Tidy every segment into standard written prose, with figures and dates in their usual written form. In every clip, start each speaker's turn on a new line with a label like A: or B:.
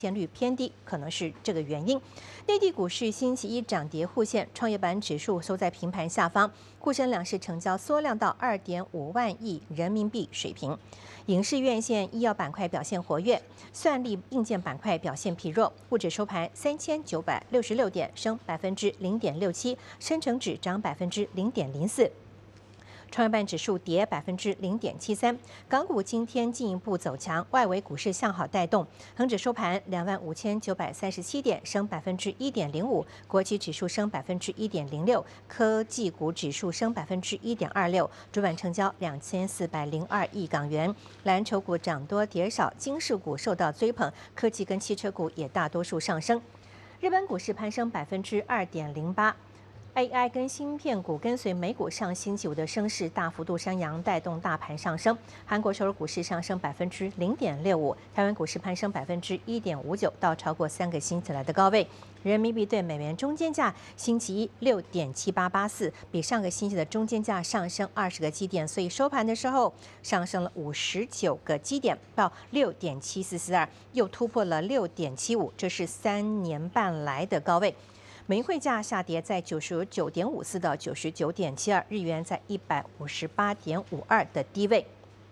A: 现率偏低，可能是这个原因。内地股市星期一涨跌互现，创业板指数收在平盘下方，沪深两市成交缩量到2.5万亿人民币水平。影视院线、医药板块表现活跃，算力硬件板块表现疲弱。沪指收盘3966点，升0.67%，深成指涨0.04%。创业板指数跌0.73%，港股今天进一步走强，外围股市向好带动，恒指收盘25937点，升1.05%，国际指数升1.06%，科技股指数升1.26%，主板成交2402亿港元。蓝筹股涨多跌少，金饰股受到追捧，科技跟汽车股也大多数上升。日本股市攀升2.08%。AI 跟芯片股跟随美股上星期五的升势大幅度上扬，带动大盘上升。韩国首尔股市上升0.65%，台湾股市攀升1.59%，到超过3个星期来的高位。人民币对美元中间价星期一6.7884，比上个星期的中间价上升20个基点，所以收盘的时候上升了59个基点，到6.7442，又突破了6.75，这是3年半来的高位。美元汇价下跌，在99.54到99.72，日元在158.52的低位。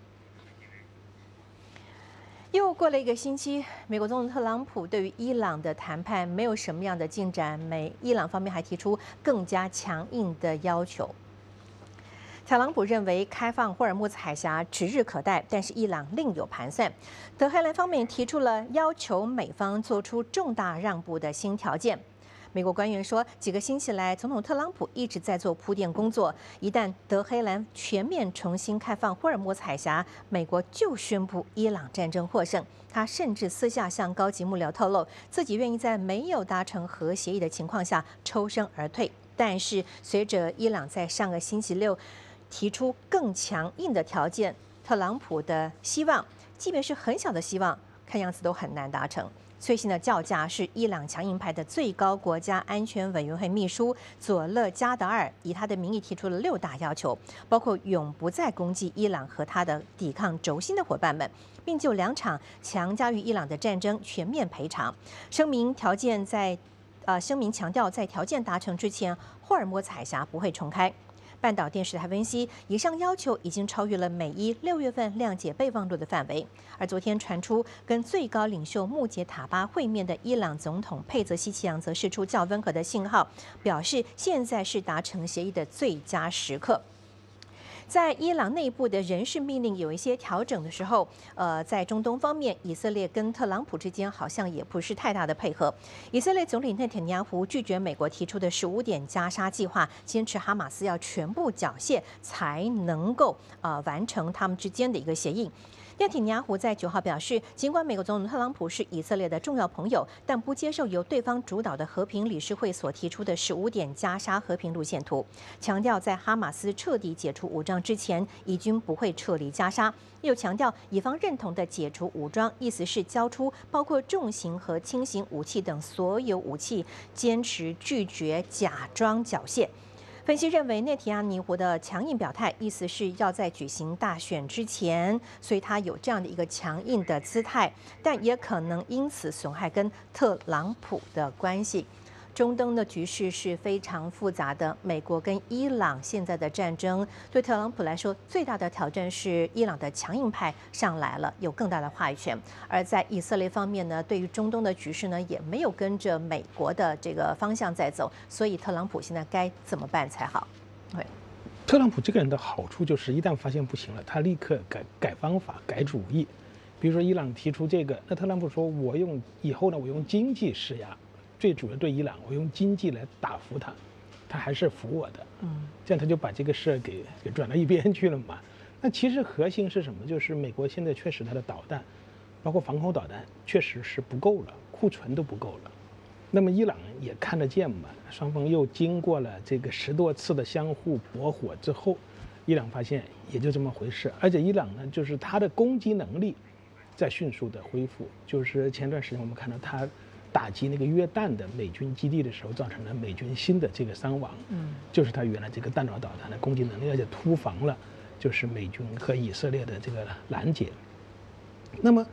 A: 又过了一个星期，美国总统特朗普对于伊朗的谈判没有什么样的进展，伊朗方面还提出更加强硬的要求。特朗普认为开放霍尔木兹海峡指日可待，但是伊朗另有盘算。德黑兰方面提出了要求美方做出重大让步的新条件。美国官员说，几个星期来，总统特朗普一直在做铺垫工作。一旦德黑兰全面重新开放霍尔木兹海峡，美国就宣布伊朗战争获胜。他甚至私下向高级幕僚透露，自己愿意在没有达成核协议的情况下抽身而退。但是，随着伊朗在上个星期六提出更强硬的条件，特朗普的希望，即便是很小的希望，看样子都很难达成。最新的叫价是伊朗强硬派的最高国家安全委员会秘书佐勒加达尔以他的名义提出了6大要求，包括永不再攻击伊朗和他的抵抗轴心的伙伴们，并就2场强加于伊朗的战争全面赔偿。声明强调，在条件达成之前，霍尔木兹海峡不会重开。半岛电视台分析，以上要求已经超越了美伊6月份谅解备忘录的范围。而昨天传出跟最高领袖穆杰塔巴会面的伊朗总统佩泽西奇扬则释出较温和的信号，表示现在是达成协议的最佳时刻。在伊朗内部的人事命令有一些调整的时候，在中东方面，以色列跟特朗普之间好像也不是太大的配合。以色列总理内塔尼亚胡拒绝美国提出的15点加沙计划，坚持哈马斯要全部缴械才能够完成他们之间的一个协议。内塔尼亚胡在9号表示，尽管美国总统特朗普是以色列的重要朋友，但不接受由对方主导的和平理事会所提出的15点加沙和平路线图，强调在哈马斯彻底解除武装之前，以军不会撤离加沙。又强调，以方认同的解除武装，意思是交出包括重型和轻型武器等所有武器，坚持拒绝假装缴械。分析认为，内塔尼亚胡的强硬表态，意思是要在举行大选之前，所以他有这样的一个强硬的姿态，但也可能因此损害跟特朗普的关系。中东的局势是非常复杂的，美国跟伊朗现在的战争，对特朗普来说最大的挑战是伊朗的强硬派上来了，有更大的话语权。而在以色列方面呢，对于中东的局势呢，也没有跟着美国的这个方向在走，所以特朗普现在该怎么办才好？对，
B: 特朗普这个人的好处就是，一旦发现不行了，他立刻改方法、改主意。比如说伊朗提出这个，那特朗普说，我用经济施压。最主要对伊朗，我用经济来打服他，他还是服我的，这样他就把这个事儿给转到一边去了嘛。那其实核心是什么？就是美国现在确实它的导弹，包括防空导弹，确实是不够了，库存都不够了。那么伊朗也看得见嘛，双方又经过了这个10多次的相互搏火之后，伊朗发现也就这么回事。而且伊朗呢，就是它的攻击能力在迅速的恢复，就是前段时间我们看到它打击那个约旦的美军基地的时候，造成了美军新的这个伤亡，就是它原来这个弹道导弹的攻击能力，而且突防了就是美军和以色列的这个拦截。那么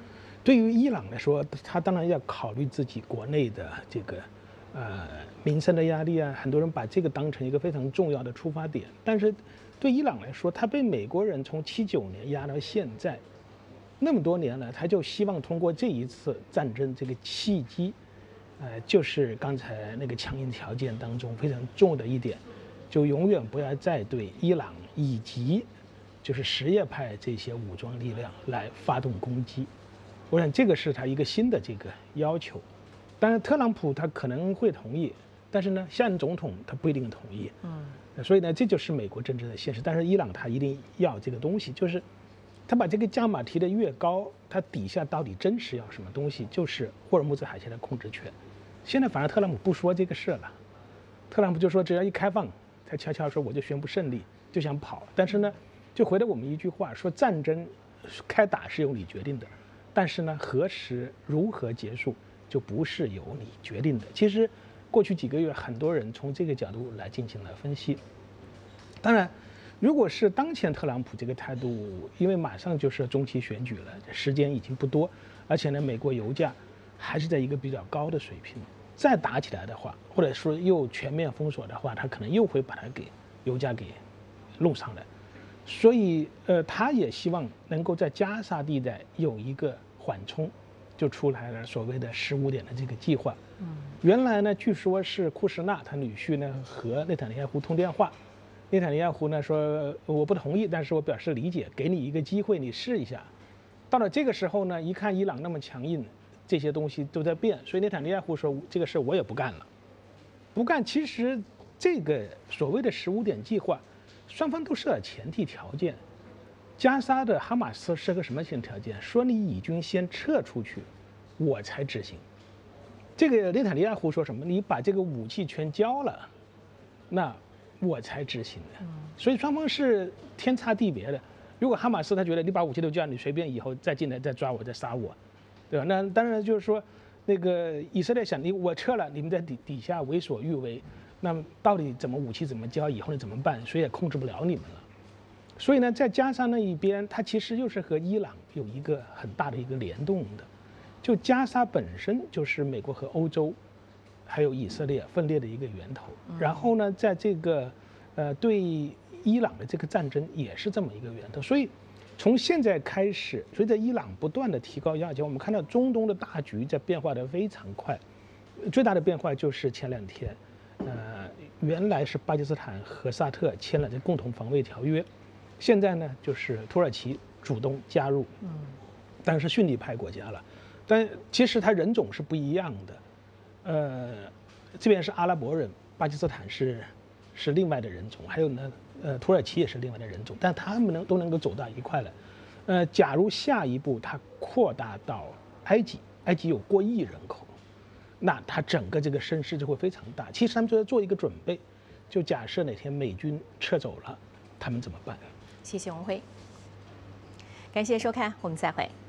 B: 对于伊朗来说，他当然要考虑自己国内的这个民生的压力啊，很多人把这个当成一个非常重要的出发点。但是对伊朗来说，他被美国人从79年压到现在，那么多年了，他就希望通过这一次战争这个契机，就是刚才那个强硬条件当中非常重要的一点，就永远不要再对伊朗以及就是什叶派这些武装力量来发动攻击。我想这个是他一个新的这个要求。当然，特朗普他可能会同意，但是呢，下任总统他不一定同意。所以呢，这就是美国真正的现实。但是伊朗他一定要这个东西，就是他把这个价码提得越高，他底下到底真实要什么东西，就是霍尔木兹海峡的控制权。现在反而特朗普不说这个事了，特朗普就说只要一开放，他悄悄说我就宣布胜利，就想跑。但是呢，就回到我们一句话，说战争开打是由你决定的，但是呢，何时如何结束就不是由你决定的。其实过去几个月，很多人从这个角度来进行了分析。当然，如果是当前特朗普这个态度，因为马上就是中期选举了，时间已经不多，而且呢，美国油价还是在一个比较高的水平，再打起来的话，或者说又全面封锁的话，他可能又会把它给油价给弄上来。所以他也希望能够在加沙地带有一个缓冲，就出来了所谓的15点的这个计划。原来呢，据说是库什纳他女婿呢和内塔尼亚胡通电话，内塔尼亚胡呢说我不同意，但是我表示理解，给你一个机会，你试一下。到了这个时候呢，一看伊朗那么强硬，这些东西都在变，所以内塔尼亚胡说这个事我也不干了。不干，其实这个所谓的15点计划，双方都设了前提条件。加沙的哈马斯是个什么前提条件？说你以军先撤出去，我才执行。这个内塔尼亚胡说什么？你把这个武器全交了，那我才执行的。所以双方是天差地别的。如果哈马斯他觉得你把武器都交，你随便以后再进来再抓我再杀我，对吧？那当然就是说，那个以色列想我撤了，你们在底下为所欲为，那么到底怎么武器怎么交，以后你怎么办？谁也控制不了你们了。所以呢，再加上那一边，它其实又是和伊朗有一个很大的一个联动的。就加沙本身就是美国和欧洲，还有以色列分裂的一个源头。然后呢，在这个对伊朗的这个战争也是这么一个源头。所以从现在开始，随着伊朗不断的提高要求，我们看到中东的大局在变化的非常快。最大的变化就是前2天，原来是巴基斯坦和沙特签了这共同防卫条约，现在呢就是土耳其主动加入，但是逊尼派国家了。但其实它人种是不一样的，这边是阿拉伯人，巴基斯坦是另外的人种，还有呢，土耳其也是另外的人种，但他们都能够走到一块来。假如下一步它扩大到埃及，埃及有过亿人口，那它整个这个声势就会非常大。其实他们就在做一个准备，就假设哪天美军撤走了，他们怎么办？
A: 谢谢文辉，感谢收看，我们再会。